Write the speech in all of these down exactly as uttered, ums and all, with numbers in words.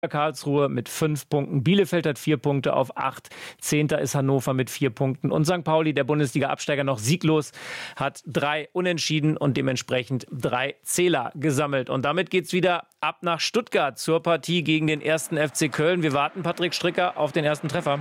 Karlsruhe mit fünf Punkten. Bielefeld hat vier Punkte auf acht. Zehnter ist Hannover mit vier Punkten. Und Sankt Pauli, der Bundesliga-Absteiger, noch sieglos, hat drei Unentschieden und dementsprechend drei Zähler gesammelt. Und damit geht's wieder ab nach Stuttgart zur Partie gegen den ersten F C Köln. Wir warten, Patrick Stricker, auf den ersten Treffer.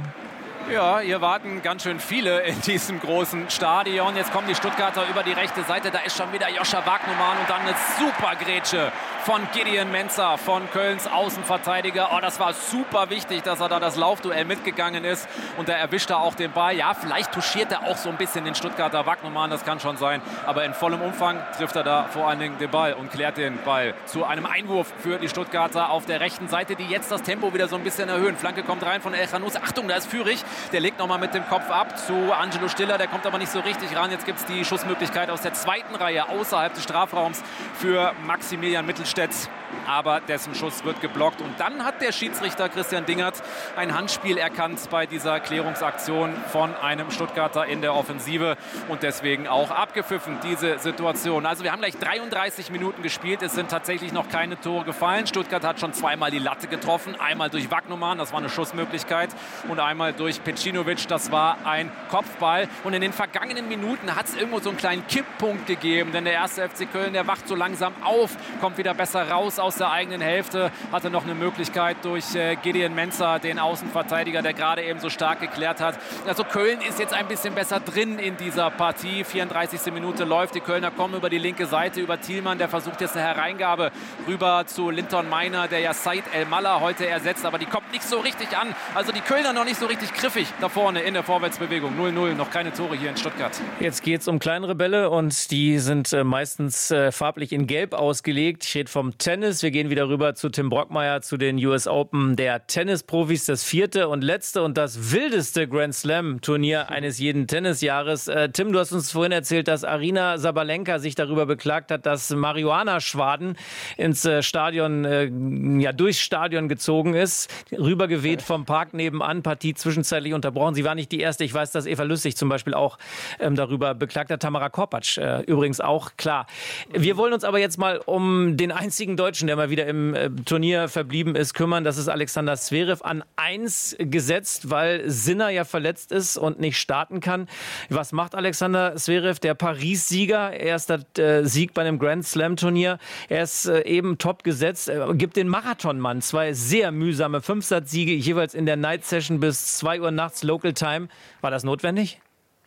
Ja, hier warten ganz schön viele in diesem großen Stadion. Jetzt kommen die Stuttgarter über die rechte Seite. Da ist schon wieder Joscha Wagnumann und dann eine super Grätsche von Gideon Mensah, von Kölns Außenverteidiger. Oh, das war super wichtig, dass er da das Laufduell mitgegangen ist. Und da erwischt er auch den Ball. Ja, vielleicht touchiert er auch so ein bisschen den Stuttgarter Wagnumann, das kann schon sein. Aber in vollem Umfang trifft er da vor allen Dingen den Ball und klärt den Ball zu einem Einwurf für die Stuttgarter auf der rechten Seite, die jetzt das Tempo wieder so ein bisschen erhöhen. Flanke kommt rein von El Khanous. Achtung, da ist Führig. Der legt nochmal mit dem Kopf ab zu Angelo Stiller. Der kommt aber nicht so richtig ran. Jetzt gibt es die Schussmöglichkeit aus der zweiten Reihe außerhalb des Strafraums für Maximilian Mittelstädt. Aber dessen Schuss wird geblockt. Und dann hat der Schiedsrichter Christian Dingert ein Handspiel erkannt bei dieser Klärungsaktion von einem Stuttgarter in der Offensive. Und deswegen auch abgepfiffen, diese Situation. Also wir haben gleich dreiunddreißig Minuten gespielt. Es sind tatsächlich noch keine Tore gefallen. Stuttgart hat schon zweimal die Latte getroffen. Einmal durch Wagnumann, das war eine Schussmöglichkeit. Und einmal durch Pecinovic, das war ein Kopfball. Und in den vergangenen Minuten hat es irgendwo so einen kleinen Kipppunkt gegeben. Denn der erste F C Köln, der wacht so langsam auf, kommt wieder besser raus aus der eigenen Hälfte. Hatte noch eine Möglichkeit durch äh, Gideon Mensah, den Außenverteidiger, der gerade eben so stark geklärt hat. Also Köln ist jetzt ein bisschen besser drin in dieser Partie. vierunddreißigste Minute läuft. Die Kölner kommen über die linke Seite, über Thielmann. Der versucht jetzt eine Hereingabe rüber zu Linton Meiner, der ja Said El-Mallah heute ersetzt. Aber die kommt nicht so richtig an. Also die Kölner noch nicht so richtig griffig da vorne in der Vorwärtsbewegung. null null, noch keine Tore hier in Stuttgart. Jetzt geht es um kleinere Bälle und die sind äh, meistens äh, farblich in Gelb ausgelegt. Ich rede vom Tennis. Wir gehen wieder rüber zu Tim Brockmeier, zu den U S Open der Tennisprofis. Das vierte und letzte und das wildeste Grand Slam-Turnier eines jeden Tennisjahres. Äh, Tim, du hast uns vorhin erzählt, dass Aryna Sabalenka sich darüber beklagt hat, dass Marihuana-Schwaden ins äh, Stadion, äh, ja, durchs Stadion gezogen ist. Rübergeweht vom Park nebenan, Partie zwischenzeitlich unterbrochen. Sie war nicht die erste. Ich weiß, dass Eva Lüssig zum Beispiel auch ähm, darüber beklagt hat. Tamara Korpatsch äh, übrigens auch, klar. Wir wollen uns aber jetzt mal um den einzigen Deutschen, der mal wieder im äh, Turnier verblieben ist, kümmern. Das ist Alexander Zverev, an eins gesetzt, weil Sinner ja verletzt ist und nicht starten kann. Was macht Alexander Zverev, der Paris-Sieger? Erster äh, Sieg bei einem Grand Slam-Turnier. Er ist äh, eben top gesetzt. Er gibt den Marathonmann zwei sehr mühsame Fünfsatzsiege, jeweils in der Night Session bis zwei Uhr nachts Local Time. War das notwendig?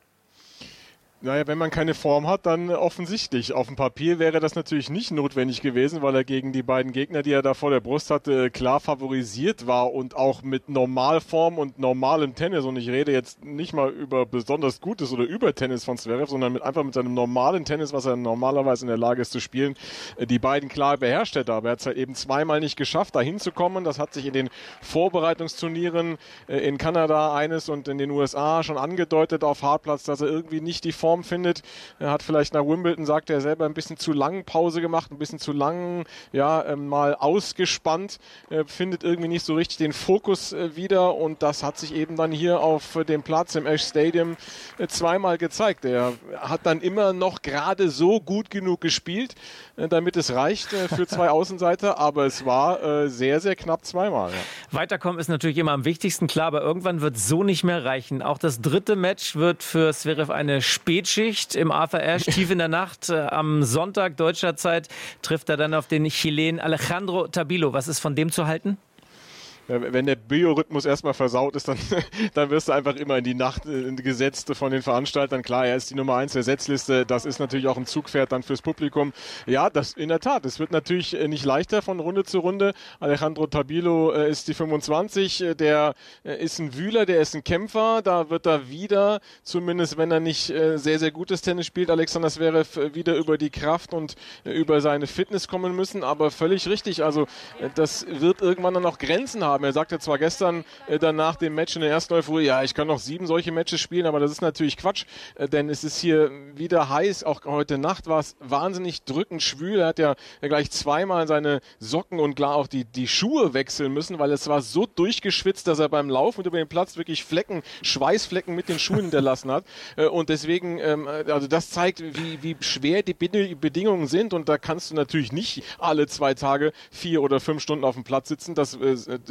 Naja, wenn man keine Form hat, dann offensichtlich. Auf dem Papier wäre das natürlich nicht notwendig gewesen, weil er gegen die beiden Gegner, die er da vor der Brust hatte, klar favorisiert war und auch mit Normalform und normalem Tennis. Und ich rede jetzt nicht mal über besonders gutes oder über Tennis von Zverev, sondern mit, einfach mit seinem normalen Tennis, was er normalerweise in der Lage ist zu spielen, die beiden klar beherrscht hätte. Aber er hat es halt eben zweimal nicht geschafft, da hinzukommen. Das hat sich in den Vorbereitungsturnieren in Kanada eines und in den U S A schon angedeutet auf Hartplatz, dass er irgendwie nicht die Form findet. Er hat vielleicht nach Wimbledon, sagt er selber, ein bisschen zu lang Pause gemacht, ein bisschen zu lang, ja, äh, mal ausgespannt, äh, findet irgendwie nicht so richtig den Fokus äh, wieder und das hat sich eben dann hier auf äh, dem Platz im Ash Stadium äh, zweimal gezeigt. Er hat dann immer noch gerade so gut genug gespielt, äh, damit es reicht äh, für zwei Außenseiter, aber es war äh, sehr, sehr knapp zweimal. Ja. Weiterkommen ist natürlich immer am wichtigsten, klar, aber irgendwann wird es so nicht mehr reichen. Auch das dritte Match wird für Zverev eine Spätschicht im Arthur Ashe. Tief in der Nacht äh, am Sonntag deutscher Zeit trifft er dann auf den Chilen Alejandro Tabilo. Was ist von dem zu halten? Wenn der Biorhythmus erstmal versaut ist, dann, dann wirst du einfach immer in die Nacht äh, gesetzt von den Veranstaltern. Klar, er ist die Nummer eins der Setzliste. Das ist natürlich auch ein Zugpferd dann fürs Publikum. Ja, das in der Tat. Es wird natürlich äh, nicht leichter von Runde zu Runde. Alejandro Tabilo äh, ist die fünfundzwanzig. Äh, der äh, ist ein Wühler, der ist ein Kämpfer. Da wird er wieder, zumindest wenn er nicht äh, sehr, sehr gutes Tennis spielt, Alexander Zverev äh, wieder über die Kraft und äh, über seine Fitness kommen müssen. Aber völlig richtig. Also äh, das wird irgendwann dann auch Grenzen haben. Er sagte zwar gestern äh, dann nach dem Match in der ersten Euphorie, ja, ich kann noch sieben solche Matches spielen, aber das ist natürlich Quatsch, äh, denn es ist hier wieder heiß, auch heute Nacht war es wahnsinnig drückend schwül, er hat ja gleich zweimal seine Socken und klar auch die, die Schuhe wechseln müssen, weil es war so durchgeschwitzt, dass er beim Laufen über den Platz wirklich Flecken, Schweißflecken mit den Schuhen hinterlassen hat äh, und deswegen, ähm, also das zeigt, wie, wie schwer die Bedingungen sind und da kannst du natürlich nicht alle zwei Tage vier oder fünf Stunden auf dem Platz sitzen, das, äh,